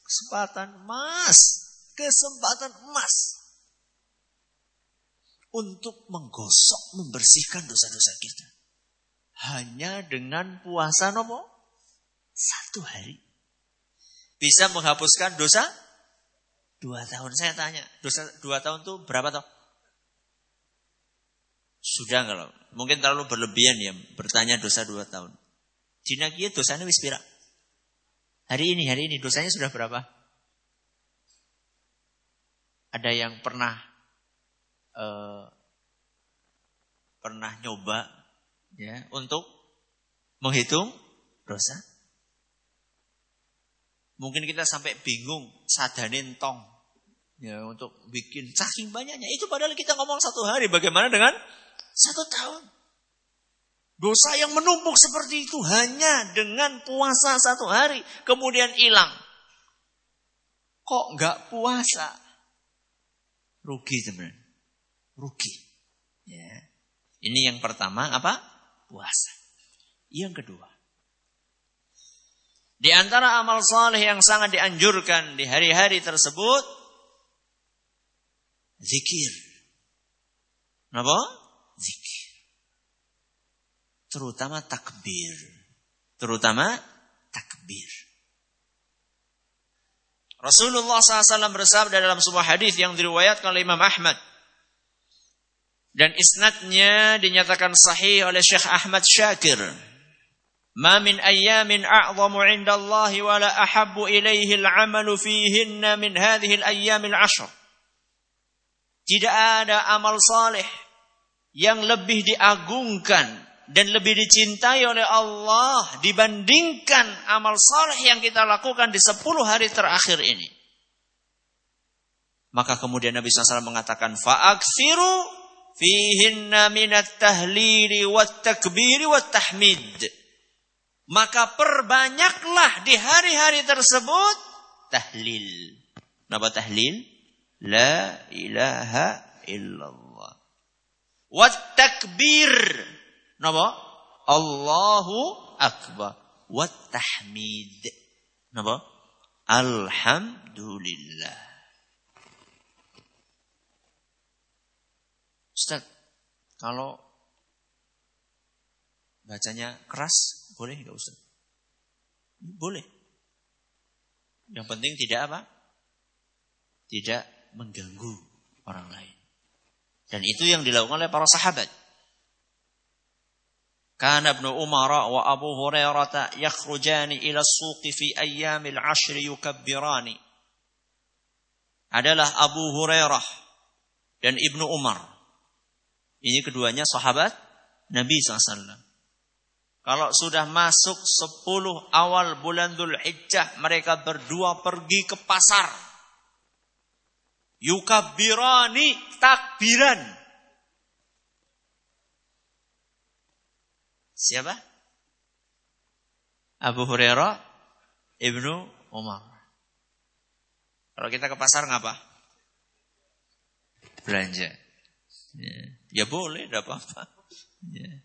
kesempatan emas untuk menggosok, membersihkan dosa-dosa kita. Hanya dengan puasa nopo 1 hari bisa menghapuskan dosa 2 tahun. Saya tanya, dosa 2 tahun itu berapa tahun? Sudah kalau mungkin terlalu berlebihan ya bertanya dosa 2 tahun. Dina kieu dosanya wis pira? Hari ini dosanya sudah berapa? Ada yang pernah nyoba ya untuk menghitung dosa? Mungkin kita sampai bingung sadanin tong ya untuk bikin saking banyaknya. Itu padahal kita ngomong 1 hari, bagaimana dengan 1 tahun? Dosa yang menumpuk seperti itu hanya dengan puasa 1 hari kemudian hilang. Kok enggak puasa? Rugi teman. Rugi. Ya. Ini yang pertama apa? Puasa. Yang kedua, di antara amal saleh yang sangat dianjurkan di hari-hari tersebut, zikir. Kenapa? Zikir. Terutama takbir. Rasulullah SAW bersabda dalam sebuah hadis yang diriwayatkan oleh Imam Ahmad. Dan isnadnya dinyatakan sahih oleh Syekh Ahmad Syakir. Ma min ayyamin a'zamu 'inda Allah wa la ahabbu ilayhi al-'amalu fihinna min hadhihi al-ayyam al-'ashr. Tidak ada amal saleh yang lebih diagungkan dan lebih dicintai oleh Allah dibandingkan amal saleh yang kita lakukan di 10 hari terakhir ini. Maka kemudian Nabi SAW mengatakan fa'aksiru fihinna minat tahlili wat takbiri wat tahmid. Maka perbanyaklah di hari-hari tersebut tahlil. Napa tahlil? La ilaha illallah. Wat takbir. Napa? Allahu akbar. Wat tahmid. Napa? Alhamdulillah. Ustaz, kalau bacanya keras boleh enggak Ustaz? Boleh. Yang penting tidak apa? Tidak mengganggu orang lain. Dan itu yang dilakukan oleh para sahabat. Kana Ibnu Umar wa Abu Hurairah yakhrujani ila as-suq fi ayyamil 'ashr yukabbirani. Adalah Abu Hurairah dan Ibnu Umar. Ini keduanya sahabat Nabi SAW. Kalau sudah masuk 10 awal bulan Dzulhijjah, mereka berdua pergi ke pasar. Yukabbirani, takbiran. Siapa? Abu Hurairah, Ibnu Umar. Kalau kita ke pasar ngapa? Belanja. Ya boleh, tidak apa-apa. Ya.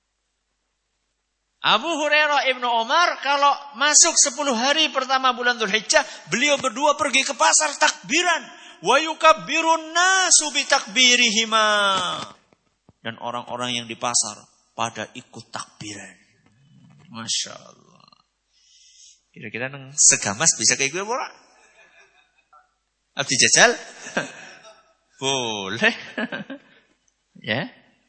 Abu Hurairah Ibnu Umar kalau masuk 10 hari pertama bulan Dzulhijjah, beliau berdua pergi ke pasar takbiran. Wa yukabbirun nasu bitakbirihima. Dan orang-orang yang di pasar pada ikut takbiran. Masya Allah. Kira-kira nang segamas bisa kayak gue ora? Abdi jajal? Boleh. Ya.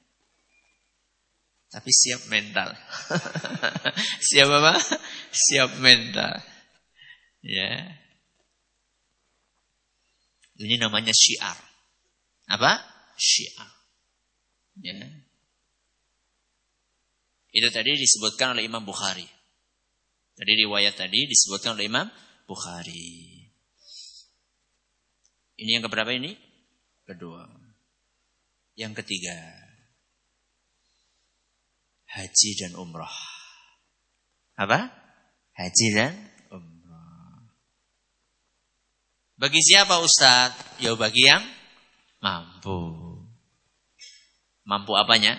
Tapi siap mental. Siap apa? Siap mental. Ya. Ini namanya syiar. Apa? Syiar. Ya. Itu tadi disebutkan oleh Imam Bukhari. Tadi riwayat tadi disebutkan oleh Imam Bukhari. Ini yang keberapa ini? Kedua. Yang ketiga. Haji dan umrah. Apa? Haji dan umrah. Bagi siapa Ustaz? Ya bagi yang mampu. Mampu apanya?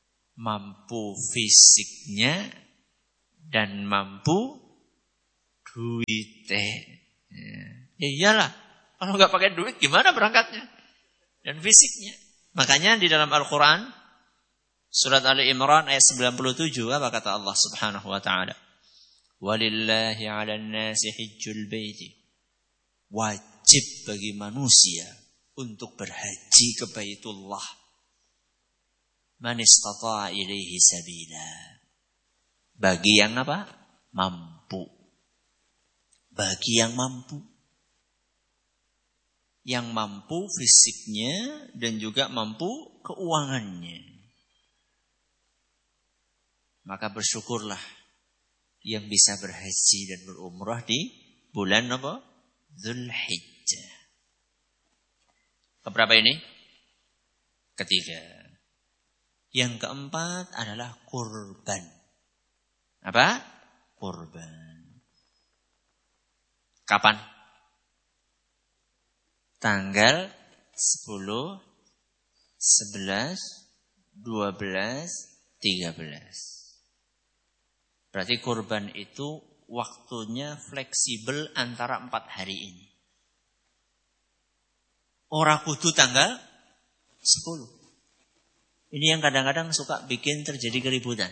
Mampu fisiknya dan mampu duite. Ya iyalah, kalau nggak pakai duit gimana berangkatnya dan fisiknya. Makanya di dalam Al-Quran surat Ali Imran ayat 97 apa kata Allah Subhanahu wa taala? Walillahi 'alan nasi hajjul baiti. Wajib bagi manusia untuk berhaji ke Baitullah. Man istata'a ilaihi sabila. Bagi yang apa? Mampu. Bagi yang mampu. Yang mampu fisiknya dan juga mampu keuangannya. Maka bersyukurlah yang bisa berhaji dan berumrah di bulan apa? Dzulhijjah. Keberapa ini? Ketiga. Yang keempat adalah kurban. Apa? Kurban. Kapan? Tanggal 10, 11, 12, 13. Berarti kurban itu waktunya fleksibel antara 4 hari ini. Ora kudu tanggal 10. Ini yang kadang-kadang suka bikin terjadi keributan.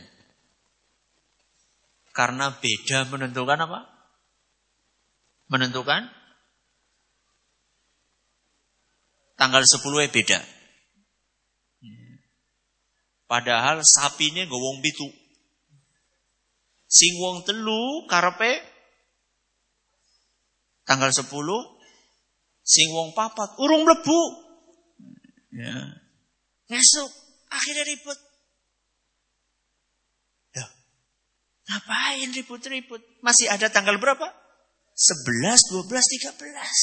Karena beda menentukan apa? Menentukan tanggal 10 beda. Padahal sapine nggo wong 7. Sing wong 3 karepe tanggal 10, sing wong 4 urung mlebu. Ya. Ngesuk akhirnya ribut. Loh, ngapain ribut-ribut? Masih ada tanggal berapa? 11, 12, 13.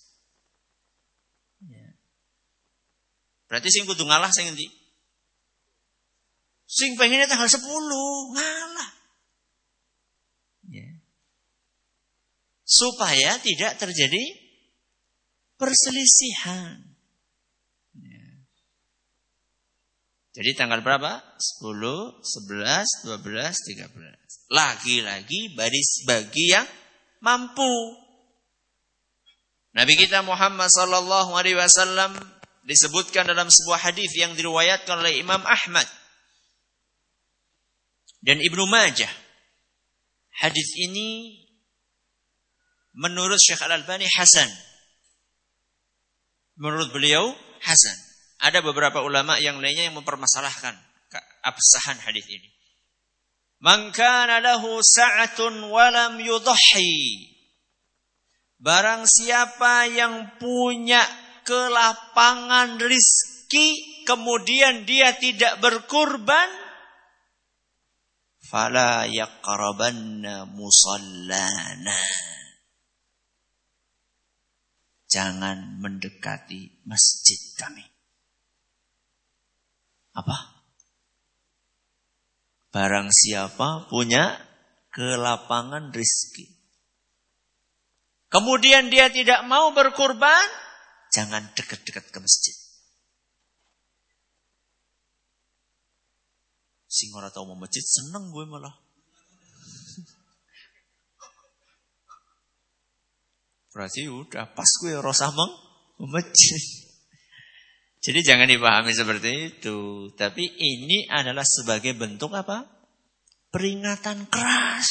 Ya. Berarti sing kudu ngalah sing endi? Sing pengennya tanggal 10, ngalah. Ya. Supaya tidak terjadi perselisihan. Ya. Jadi tanggal berapa? 10, 11, 12, 13. Lagi-lagi bagi yang mampu. Nabi kita Muhammad sallallahu alaihi wasallam disebutkan dalam sebuah hadis yang diriwayatkan oleh Imam Ahmad dan Ibnu Majah. Hadis ini menurut Syekh Al-Albani hasan. Menurut beliau hasan. Ada beberapa ulama yang lainnya yang mempermasalahkan keabsahan hadis ini. Man kana lahu sa'atun wa lam yudhi. Barang siapa yang punya kelapangan rizki kemudian dia tidak berkurban, fala yaqrabanna musallana. Jangan mendekati masjid kami. Apa? Barang siapa punya kelapangan rizki, kemudian dia tidak mau berkurban, jangan dekat-dekat ke masjid. Sing ora tau mau masjid seneng gue malah. Berarti udah pas gue rasa mau masjid. Jadi jangan dipahami seperti itu. Tapi ini adalah sebagai bentuk apa? Peringatan keras.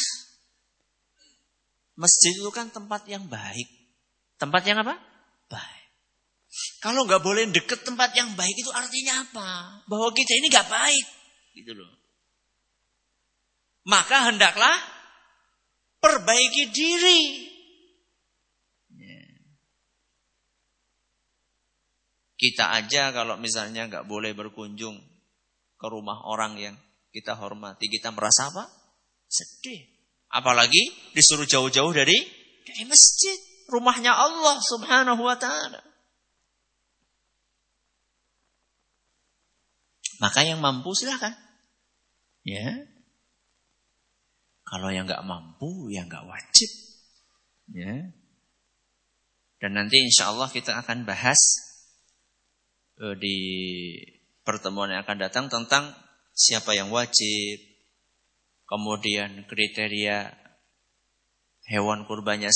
Masjid itu kan tempat yang baik. Tempat yang apa? Baik. Kalau nggak boleh deket tempat yang baik itu artinya apa? Bahwa kita ini nggak baik. Gitu loh. Maka hendaklah perbaiki diri. Kita aja kalau misalnya nggak boleh berkunjung ke rumah orang yang kita hormati, kita merasa apa? Sedih. Apalagi disuruh jauh-jauh dari masjid, rumahnya Allah Subhanahu wa taala. Maka yang mampu silakan. Ya. Kalau yang nggak mampu, ya nggak wajib. Ya. Dan nanti insya Allah kita akan bahas di pertemuan yang akan datang tentang siapa yang wajib, kemudian kriteria hewan kurbannya